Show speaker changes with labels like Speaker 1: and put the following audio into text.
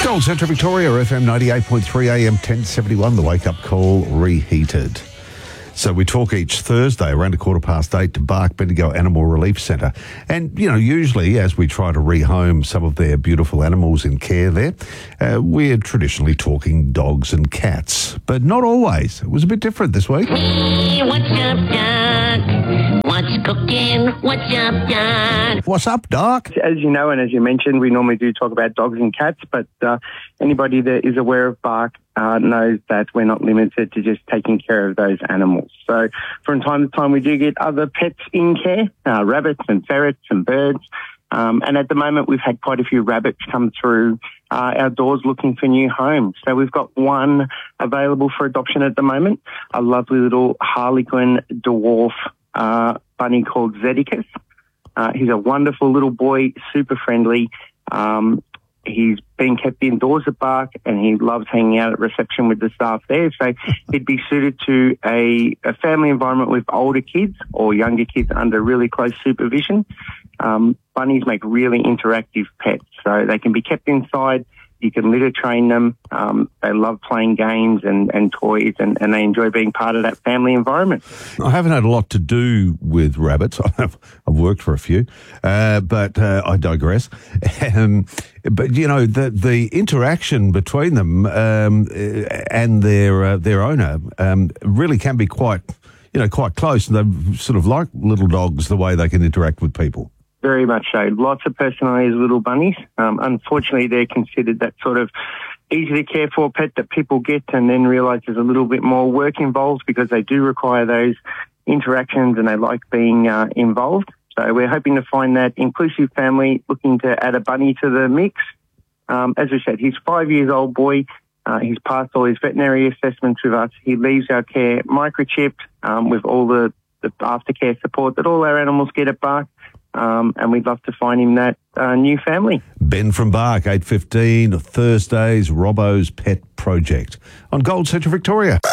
Speaker 1: Gold Central Victoria, FM 98.3 AM 1071, the wake-up call reheated. So we talk each Thursday around 8:15 to Bark Bendigo Animal Relief Centre. And, you know, usually as we try to rehome some of their beautiful animals in care there, we're traditionally talking dogs and cats. But not always. It was a bit different this week.
Speaker 2: Hey, what's up, Doc? What's cooking? What's up, Doc?
Speaker 1: What's up, Doc?
Speaker 3: As you know, and as you mentioned, we normally do talk about dogs and cats, but anybody that is aware of Bark knows that we're not limited to just taking care of those animals. So from time to time, we do get other pets in care, rabbits and ferrets and birds. And at the moment, we've had quite a few rabbits come through our doors looking for new homes. So we've got one available for adoption at the moment, a lovely little Harlequin dwarf bunny called Zedicus. He's a wonderful little boy, super friendly. He's been kept indoors at Bark and he loves hanging out at reception with the staff there. So he'd be suited to a family environment with older kids or younger kids under really close supervision. Bunnies make really interactive pets, so they can be kept inside. You can litter train them. They love playing games and toys, and they enjoy being part of that family environment.
Speaker 1: I haven't had a lot to do with rabbits. I've worked for a few, but I digress. But, you know, the interaction between them and their owner really can be quite close. And they're sort of like little dogs, the way they can interact with people.
Speaker 3: Very much so. Lots of personality as little bunnies. Unfortunately, they're considered that sort of easy to care for pet that people get and then realise there's a little bit more work involved because they do require those interactions and they like being involved. So we're hoping to find that inclusive family looking to add a bunny to the mix. As we said, he's 5 years old boy. He's passed all his veterinary assessments with us. He leaves our care microchipped with all the aftercare support that all our animals get at Bark. And we'd love to find him that new family.
Speaker 1: Ben from Bark, 8:15, Thursdays, Robbo's Pet Project on Gold Central Victoria.